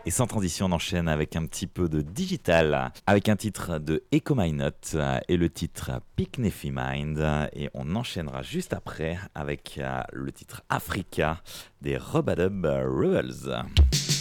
Et sans transition, on enchaîne avec un petit peu de digital, avec un titre de Echo My Note et le titre Picneffy Mind. Et on enchaînera juste après avec le titre Africa des Rubadub Rebels.